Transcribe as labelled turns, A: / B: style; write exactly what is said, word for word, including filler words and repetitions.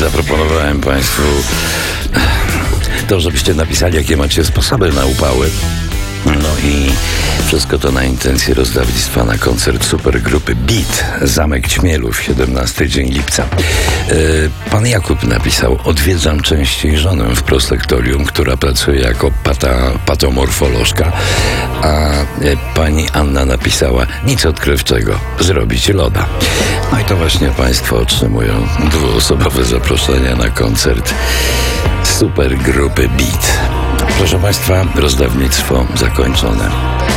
A: zaproponowałem Państwu to, żebyście napisali, jakie macie sposoby na upały. No i wszystko to na intencję rozdawnictwa na koncert supergrupy Beat, Zamek Ćmielów, siedemnasty dzień lipca. Yy, pan Jakub napisał: odwiedzam częściej żonę w prosektorium, która pracuje jako pata, patomorfolożka, a yy, pani Anna napisała: nic odkrywczego, zrobić loda. No i to właśnie Państwo otrzymują dwuosobowe zaproszenia na koncert supergrupy Beat. Proszę Państwa, rozdawnictwo zakończone.